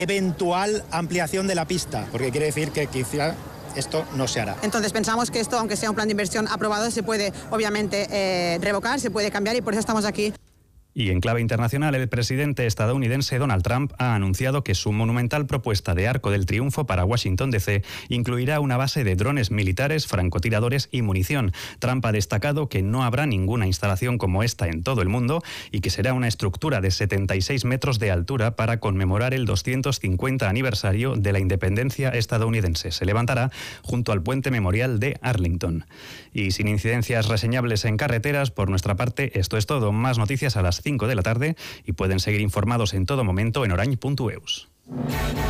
eventual ampliación de la pista, porque quiere decir que quizá esto no se hará. Entonces pensamos que esto, aunque sea un plan de inversión aprobado, se puede obviamente revocar, se puede cambiar y por eso estamos aquí. Y en clave internacional, el presidente estadounidense Donald Trump ha anunciado que su monumental propuesta de Arco del Triunfo para Washington D.C. incluirá una base de drones militares, francotiradores y munición. Trump ha destacado que no habrá ninguna instalación como esta en todo el mundo y que será una estructura de 76 metros de altura para conmemorar el 250 aniversario de la independencia estadounidense. Se levantará junto al puente memorial de Arlington. Y sin incidencias reseñables en carreteras, por nuestra parte, esto es todo. Más noticias a las 5 de la tarde y pueden seguir informados en todo momento en orain.eus.